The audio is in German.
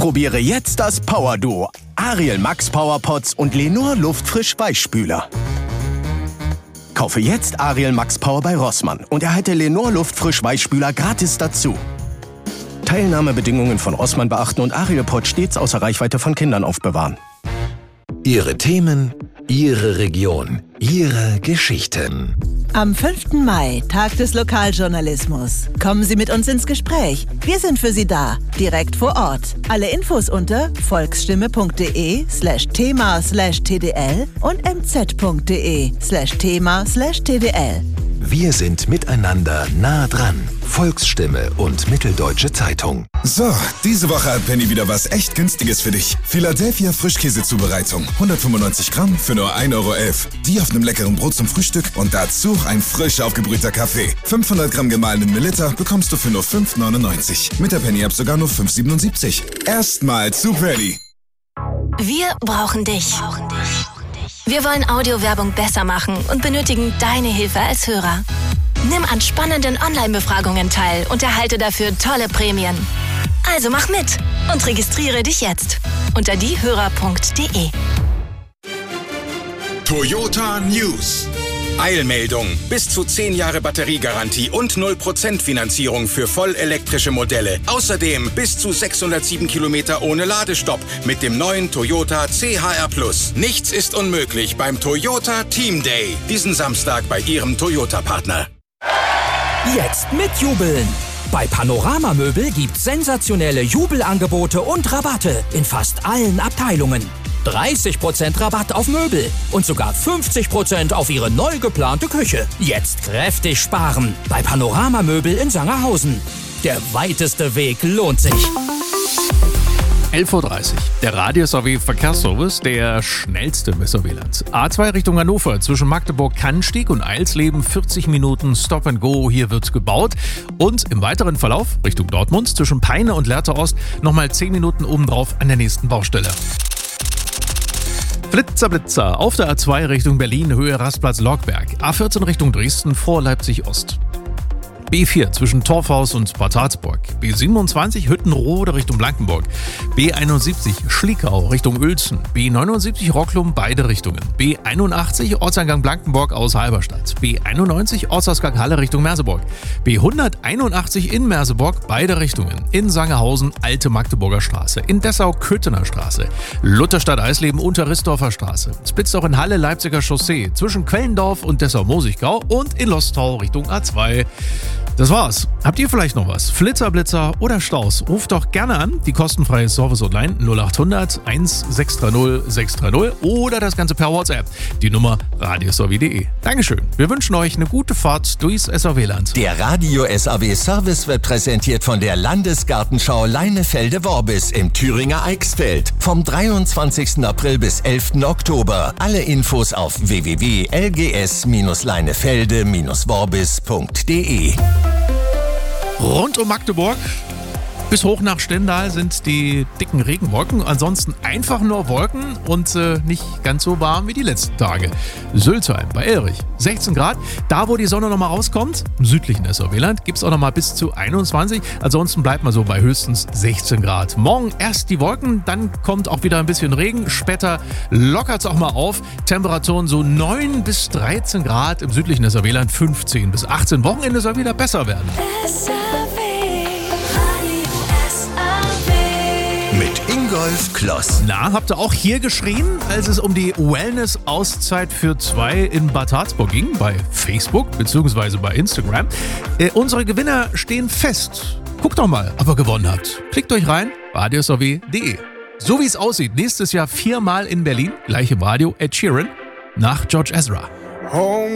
Probiere jetzt das Power-Duo. Ariel Max Powerpots und Lenor Luftfrisch Weichspüler. Kaufe jetzt Ariel Max Power bei Rossmann und erhalte Lenor Luftfrisch Weichspüler gratis dazu. Teilnahmebedingungen von Rossmann beachten und Ariel Pot stets außer Reichweite von Kindern aufbewahren. Ihre Themen, Ihre Region, Ihre Geschichten. Am 5. Mai, Tag des Lokaljournalismus. Kommen Sie mit uns ins Gespräch. Wir sind für Sie da, direkt vor Ort. Alle Infos unter volksstimme.de/thema/tdl und mz.de/thema/tdl. Wir sind miteinander nah dran. Volksstimme und Mitteldeutsche Zeitung. So, diese Woche hat Penny wieder was echt Günstiges für dich. Philadelphia Frischkäsezubereitung. 195 Gramm für nur 1,11 Euro. Die auf einem leckeren Brot zum Frühstück und dazu ein frisch aufgebrühter Kaffee. 500 Gramm gemahlenen Milliliter bekommst du für nur 5,99. Mit der Penny-App sogar nur 5,77. Erstmal zu Penny. Wir brauchen dich. Wir wollen Audiowerbung besser machen und benötigen deine Hilfe als Hörer. Nimm an spannenden Online-Befragungen teil und erhalte dafür tolle Prämien. Also mach mit und registriere dich jetzt unter diehörer.de. Toyota News. Eilmeldung. Bis zu 10 Jahre Batteriegarantie und 0% Finanzierung für vollelektrische Modelle. Außerdem bis zu 607 Kilometer ohne Ladestopp mit dem neuen Toyota CHR+. Nichts ist unmöglich beim Toyota Team Day. Diesen Samstag bei Ihrem Toyota-Partner. Jetzt mit Jubeln. Bei Panorama Möbel gibt's sensationelle Jubelangebote und Rabatte in fast allen Abteilungen. 30% Rabatt auf Möbel und sogar 50% auf Ihre neu geplante Küche. Jetzt kräftig sparen bei Panorama Möbel in Sangerhausen. Der weiteste Weg lohnt sich. 11.30 Uhr. Der Radius-AW-Verkehrsservice, der schnellste im SRW-Land. A2 Richtung Hannover, zwischen Magdeburg-Kannenstieg und Eilsleben 40 Minuten Stop and Go. Hier wird gebaut. Und im weiteren Verlauf Richtung Dortmund, zwischen Peine und Lehrte Ost, nochmal 10 Minuten obendrauf an der nächsten Baustelle. Blitzer, Blitzer auf der A2 Richtung Berlin, Höhe Rastplatz-Logberg. A14 Richtung Dresden vor Leipzig-Ost. B4 zwischen Torfhaus und Bad Harzburg. B27 Hüttenrode Richtung Blankenburg. B71 Schliekau Richtung Uelzen. B79 Rocklum beide Richtungen. B81 Ortseingang Blankenburg aus Halberstadt. B91 Ortsausgang Halle Richtung Merseburg. B181 in Merseburg beide Richtungen. In Sangerhausen Alte Magdeburger Straße. In Dessau Köthener Straße. Lutherstadt Eisleben unter Rissdorfer Straße. Spitzdorf in Halle Leipziger Chaussee. Zwischen Quellendorf und Dessau-Mosigau. Und in Lostau Richtung A2. Das war's. Habt ihr vielleicht noch was? Flitzer, Blitzer oder Staus? Ruft doch gerne an. Die kostenfreie Service Online 0800 1630 630 oder das Ganze per WhatsApp. Die Nummer radiosrw.de. Dankeschön. Wir wünschen euch eine gute Fahrt durchs SRW-Land. Der Radio SAW Service wird präsentiert von der Landesgartenschau Leinefelde-Worbis im Thüringer Eichsfeld. Vom 23. April bis 11. Oktober. Alle Infos auf www.lgs-leinefelde-worbis.de. Rund um Magdeburg bis hoch nach Stendal sind die dicken Regenwolken. Ansonsten einfach nur Wolken und nicht ganz so warm wie die letzten Tage. Sülzheim bei Elrich, 16 Grad. Da, wo die Sonne nochmal rauskommt, im südlichen SRW-Land, gibt es auch nochmal bis zu 21. Ansonsten bleibt man so bei höchstens 16 Grad. Morgen erst die Wolken, dann kommt auch wieder ein bisschen Regen. Später lockert es auch mal auf. Temperaturen so 9 bis 13 Grad. Im südlichen SRW-Land 15 bis 18. Wochenende soll wieder besser werden. Mit Ingolf Kloss. Na, habt ihr auch hier geschrien, als es um die Wellness-Auszeit für 2 in Bad Harzburg ging, bei Facebook bzw. bei Instagram? Unsere Gewinner stehen fest. Guckt doch mal, ob ihr gewonnen habt. Klickt euch rein, radiosrw.de. So wie es aussieht, nächstes Jahr 4-mal in Berlin, gleich im Radio, Ed Sheeran, nach George Ezra. Home